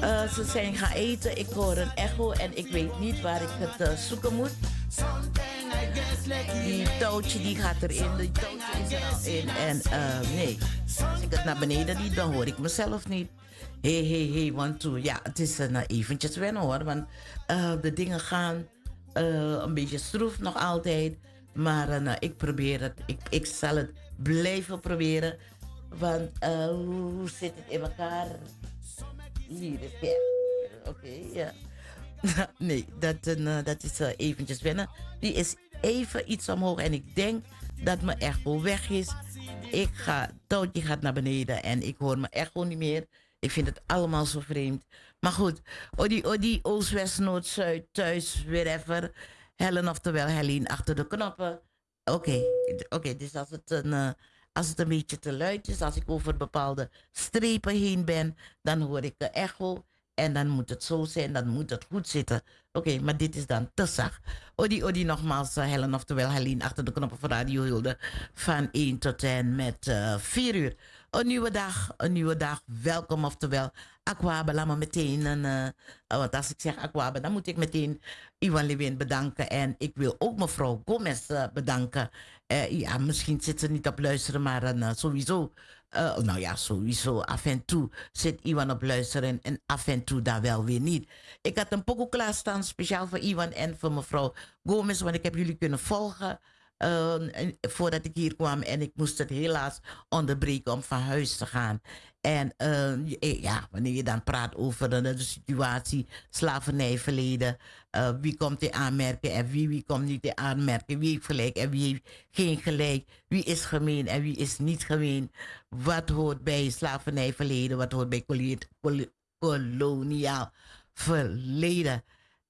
Ze zijn gaan eten, ik hoor een echo en ik weet niet waar ik het zoeken moet. Die touwtje die gaat erin, die touwtje is er al in. En nee, als ik het naar beneden liet, dan hoor ik mezelf niet. Hey, one, two. Ja, het is eventjes wennen hoor, want de dingen gaan een beetje stroef nog altijd. Maar ik probeer het, ik zal het blijven proberen. Want hoe zit het in elkaar? Hier is het. Oké, ja. Nee, dat is eventjes wennen. Die is even iets omhoog en ik denk dat mijn echo weg is. Touwtje gaat naar beneden en ik hoor mijn echo niet meer. Ik vind het allemaal zo vreemd. Maar goed, Odi, Oost, West, Noord, Zuid, thuis, wherever. Helen, oftewel Helene, achter de knoppen. Oké, dus als het een beetje te luid is, als ik over bepaalde strepen heen ben, dan hoor ik een echo. En dan moet het zo zijn, dan moet het goed zitten. Oké, maar dit is dan te zacht. Odi, nogmaals, Helen, oftewel Helene, achter de knoppen van Radio Hulde. Van 1 tot en met 4 uur. Een nieuwe dag. Welkom, oftewel Akwabe. Laat me meteen want als ik zeg Akwabe, dan moet ik meteen Iwan Lewin bedanken. En ik wil ook mevrouw Gomez bedanken. Ja, misschien zit ze niet op luisteren, maar sowieso. Sowieso. Af en toe zit Iwan op luisteren en af en toe dan wel weer niet. Ik had een pokoe klaarstaan, speciaal voor Iwan en voor mevrouw Gomez, want ik heb jullie kunnen volgen voordat ik hier kwam. En ik moest het helaas onderbreken om van huis te gaan. En wanneer je dan praat over de situatie, slavernijverleden, wie komt in aanmerking en wie komt niet in aanmerking, wie heeft gelijk en wie heeft geen gelijk, wie is gemeen en wie is niet gemeen, wat hoort bij slavernijverleden, wat hoort bij koloniaal verleden.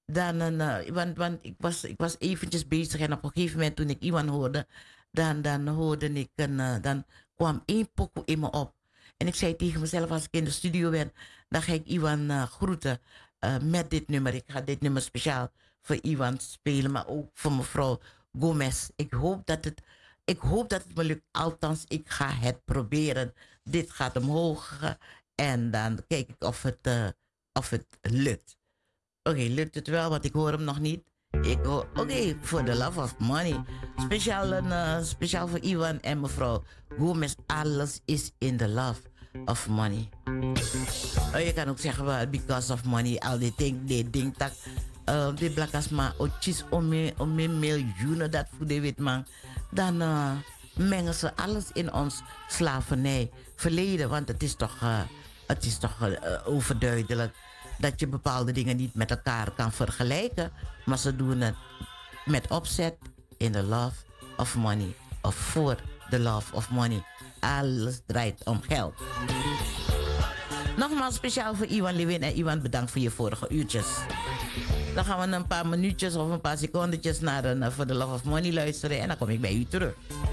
Want ik was eventjes bezig en op een gegeven moment toen ik Iwan hoorde, dan hoorde ik dan kwam één pokoe in me op. En ik zei tegen mezelf, als ik in de studio ben, dan ga ik Iwan groeten met dit nummer. Ik ga dit nummer speciaal voor Iwan spelen, maar ook voor mevrouw Gomez. Ik hoop dat het me lukt. Althans, ik ga het proberen. Dit gaat omhoog en dan kijk ik of het lukt. Oké, lukt het wel, want ik hoor hem nog niet. Oké, for the love of money. Speciaal voor Iwan en mevrouw Gomez. Alles is in the love of money. Je kan ook zeggen, well, because of money. Al die ding tak. Die blakas maar ochis om miljoenen dat voor de witman. Dan mengen ze alles in ons slavernij verleden. Want het is toch overduidelijk dat je bepaalde dingen niet met elkaar kan vergelijken. Maar ze doen het met opzet in the love of money. Of voor the love of money. Alles draait om geld. Nogmaals speciaal voor Iwan Lewin. En Iwan, bedankt voor je vorige uurtjes. Dan gaan we een paar minuutjes of een paar secondetjes naar For the Love of Money luisteren. En dan kom ik bij u terug.